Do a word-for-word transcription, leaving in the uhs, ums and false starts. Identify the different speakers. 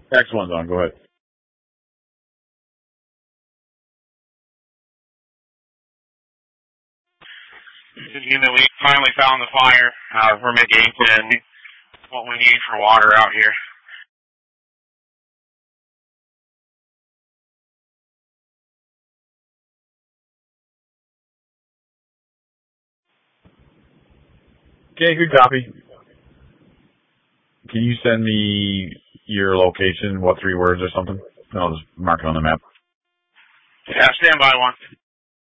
Speaker 1: Next one's on. Go ahead.
Speaker 2: You know, we finally found the fire. Uh, we're making what we need for water out here.
Speaker 1: Okay, good copy. Can you send me your location, what three words or something? I'll just mark it on the map.
Speaker 2: Yeah, stand by one.